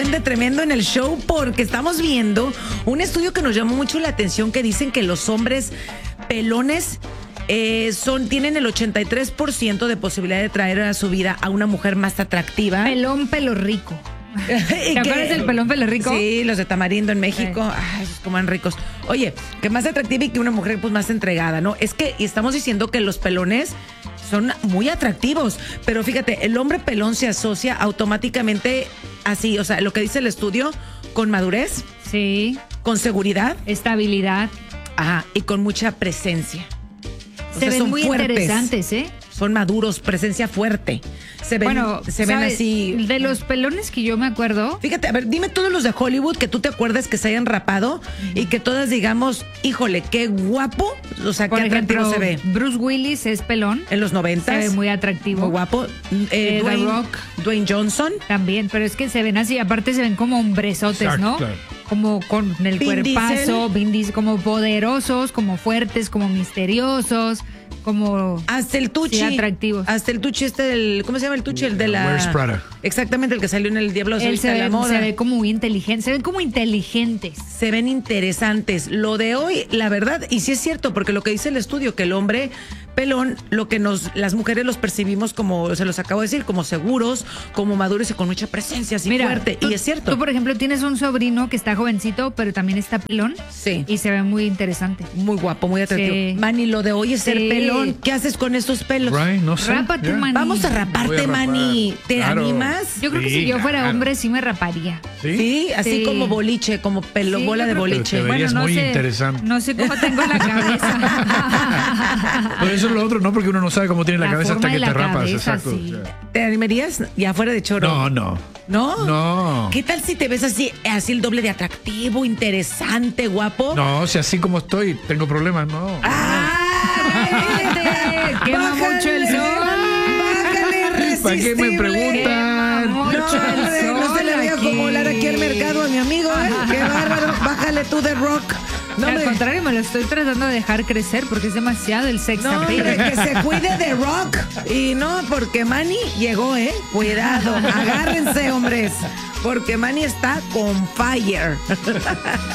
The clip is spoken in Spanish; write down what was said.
duende tremendo en el show porque estamos viendo un estudio que nos llamó mucho la atención que dicen que los hombres pelones tienen el 83% de posibilidad de traer a su vida a una mujer más atractiva. Pelón, pelo rico. ¿Te acuerdas del pelón, pelo rico? Sí, los de Tamarindo en México. Ay, esos coman ricos. Oye, que más atractiva y que una mujer pues más entregada, ¿no? Es que estamos diciendo que los pelones son muy atractivos, pero fíjate, el hombre pelón se asocia automáticamente así, o sea, lo que dice el estudio, con madurez, sí, con seguridad, estabilidad, ajá, y con mucha presencia. Se ven muy fuertes, interesantes, ¿eh? Son maduros, presencia fuerte. Se ven así. De los pelones que yo me acuerdo. Fíjate, a ver, dime todos los de Hollywood que tú te acuerdas que se hayan rapado y que todas digamos, híjole, qué guapo, o sea, qué atractivo se ve. Bruce Willis es pelón. En los 90. Se ve muy atractivo. Muy guapo. The Rock. Dwayne Johnson. También, pero es que se ven así, aparte se ven como hombresotes, Exacto, ¿no? claro. Como con el Vin cuerpazo, Diesel. Vin Diesel, como poderosos, como fuertes, como misteriosos, como Hasta el Tucci. sí, atractivos. Hasta el Tucci ¿cómo se llama el Tucci? El de la... Wears Prada. Exactamente, el que salió en El Diablo se Él viste a la moda. se ve como muy inteligente, se ven como inteligentes. Se ven interesantes. Lo de hoy, la verdad, y sí es cierto, porque lo que dice el estudio, que el hombre pelón, lo que las mujeres los percibimos como, se los acabo de decir, como seguros, como maduros y con mucha presencia, así fuerte. Y es cierto. Tú, por ejemplo, tienes un sobrino que está jovencito, pero también está pelón. Sí. Y se ve muy interesante. Muy guapo, muy atractivo. Sí. Manny, lo de hoy es ser Sí. pelón. ¿Qué haces con esos pelos? Right, no sé. Rápate, Ya. Manny. Vamos a Voy raparte, a rapar. Manny. ¿Te Claro. animas? Yo creo que Sí, si yo fuera claro. hombre sí me raparía. ¿Sí? Sí, así Sí. como boliche, como pelo, Sí, bola yo de creo que- boliche. Pero te verías muy sé, interesante. No sé cómo tengo la cabeza. Pero eso es lo otro, no, porque uno no sabe cómo tiene la cabeza hasta forma que de te la rapas. cabeza, Exacto. sí. O sea. ¿Te animarías ya fuera de choro? No, no. ¿No? No. ¿Qué tal si te ves así el doble de atractivo, interesante, guapo? No, si así como estoy, tengo problemas, no. Quema Bájale, mucho el sol. Bájale, ¿Para qué me irresistible. preguntan? Quema mucho el sol No se le veo aquí. acumular aquí al mercado a mi amigo, ¿eh? Qué bárbaro. Bájale tú de rock. No, Al hombre. contrario, me lo estoy tratando de dejar crecer porque es demasiado el sex No, appeal. hombre, que se cuide de rock. Y no, porque Manny llegó, ¿eh? Cuidado, agárrense, hombres. Porque Manny está con fire.